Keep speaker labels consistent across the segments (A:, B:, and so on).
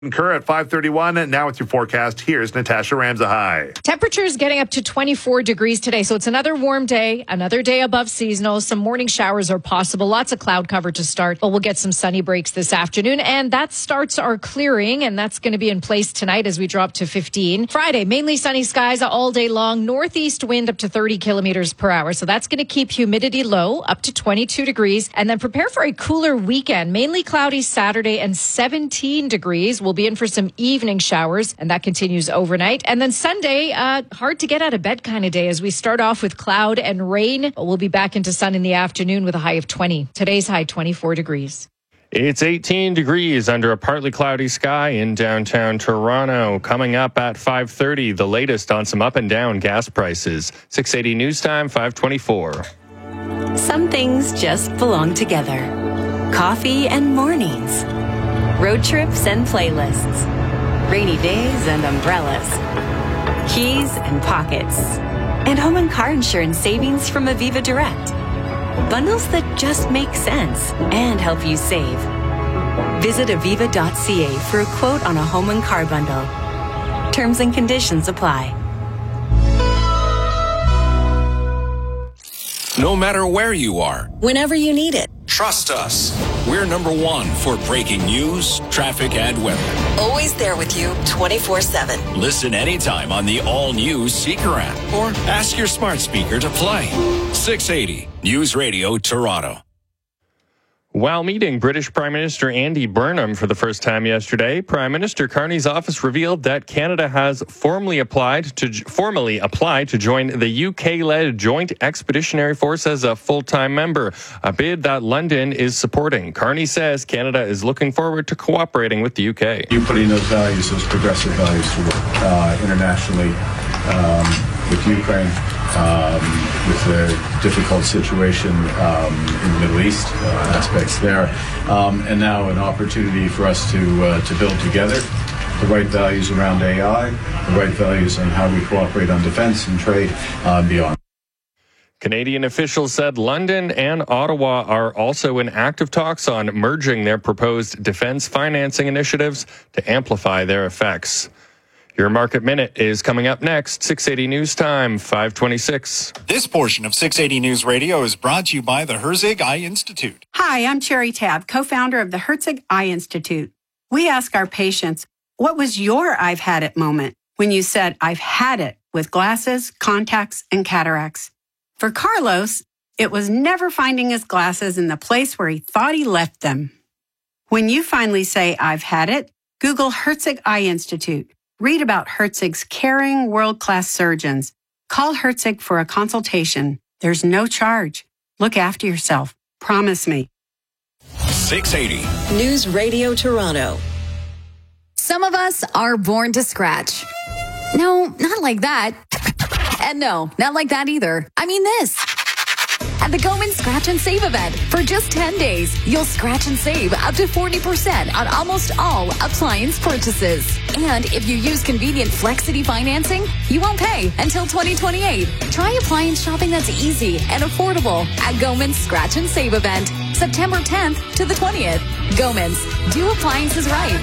A: Kerr at 5:31. And now with your forecast, here's Natasha Ramsahai.
B: Temperatures getting up to 24 degrees today. So it's another warm day, another day above seasonal. Some morning showers are possible. Lots of cloud cover to start, but we'll get some sunny breaks this afternoon. And that starts our clearing, and that's going to be in place tonight as we drop to 15. Friday, mainly sunny skies all day long. Northeast wind up to 30 kilometers per hour. So that's going to keep humidity low, up to 22 degrees. And then prepare for a cooler weekend. Mainly cloudy Saturday and 17 degrees. We'll be in for some evening showers, and that continues overnight. And then Sunday, hard to get out of bed kind of day as we start off with cloud and rain. We'll be back into sun in the afternoon with a high of 20. Today's high, 24 degrees.
C: It's 18 degrees under a partly cloudy sky in downtown Toronto. Coming up at 5:30, the latest on some up and down gas prices. 680 News Time, 5:24.
D: Some things just belong together. Coffee and mornings. Road trips and playlists. Rainy days and umbrellas. Keys and pockets. And home and car insurance savings from Aviva Direct. Bundles that just make sense and help you save. Visit aviva.ca for a quote on a home and car bundle. Terms and conditions apply.
E: No matter where you are,
D: Whenever you need it.
E: trust us. We're number one for breaking news, traffic, and weather.
D: Always there with you 24/7.
E: Listen anytime on the all-new Seeker app or ask your smart speaker to play. 680 News Radio Toronto.
C: While meeting British Prime Minister Andy Burnham for the first time yesterday, Prime Minister Carney's office revealed that Canada has formally applied to join the UK-led Joint Expeditionary Force as a full-time member, a bid that London is supporting. Carney says Canada is looking forward to cooperating with the UK.
F: You putting those values, those progressive values to work internationally with Ukraine, with the difficult situation in the Middle East, aspects there, and now an opportunity for us to build together the right values around AI, the right values on how we cooperate on defense and trade and beyond.
C: Canadian officials said London and Ottawa are also in active talks on merging their proposed defense financing initiatives to amplify their effects. Your Market Minute is coming up next. 680 News Time, 5:26.
G: This portion of 680 News Radio is brought to you by the Herzig Eye Institute.
H: Hi, I'm Cherry Tabb, co-founder of the Herzig Eye Institute. We ask our patients, what was your I've had it moment when you said, I've had it with glasses, contacts, and cataracts? For Carlos, it was never finding his glasses in the place where he thought he left them. When you finally say, I've had it, Google Herzig Eye Institute. Read about Herzig's caring, world-class surgeons. Call Herzig for a consultation. There's no charge. Look after yourself. Promise me.
E: 680
D: News Radio Toronto.
I: Some of us are born to scratch. No, not like that. And no, not like that either. I mean this. At the Goman Scratch and Save event, for just 10 days, you'll scratch and save up to 40% on almost all appliance purchases. And if you use convenient Flexity financing, you won't pay until 2028. Try appliance shopping that's easy and affordable at Goman's Scratch and Save event, September 10th to the 20th. Goman's, do appliances right.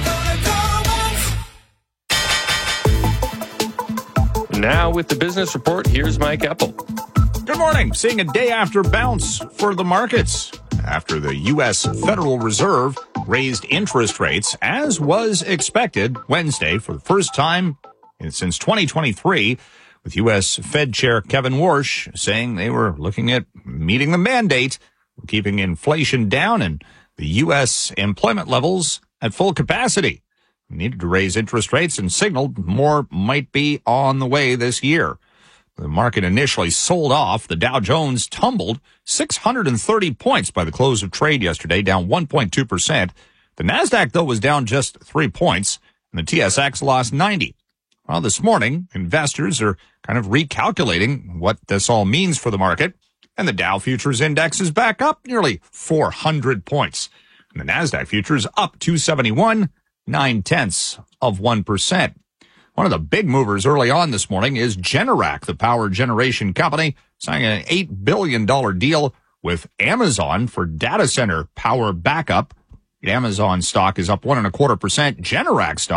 C: Now with the business report, here's Mike Eppel.
J: Good morning. Seeing a day after bounce for the markets after the U.S. Federal Reserve raised interest rates, as was expected, Wednesday for the first time since 2023, with U.S. Fed Chair Kevin Warsh saying they were looking at meeting the mandate, keeping inflation down and the U.S. employment levels at full capacity. We needed to raise interest rates and signaled more might be on the way this year. The market initially sold off. The Dow Jones tumbled 630 points by the close of trade yesterday, down 1.2%. The Nasdaq, though, was down just 3 points, and the TSX lost 90. Well, this morning, investors are kind of recalculating what this all means for the market, and the Dow Futures Index is back up nearly 400 points. And the Nasdaq Futures up 271, 0.9%. One of the big movers early on this morning is Generac, the power generation company, signing an $8 billion deal with Amazon for data center power backup. Amazon stock is up 1.25%. Generac stock